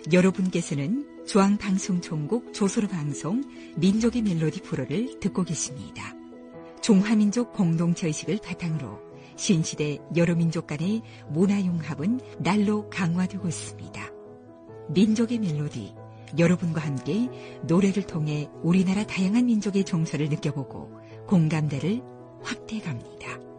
여러분께서는 중앙방송총국 조선어방송 민족의 멜로디 프로를 듣고 계십니다. 중화민족 공동체의식을 바탕으로 신시대 여러 민족 간의 문화융합은 날로 강화되고 있습니다. 민족의 멜로디, 여러분과 함께 노래를 통해 우리나라 다양한 민족의 정서를 느껴보고 공감대를 확대해갑니다.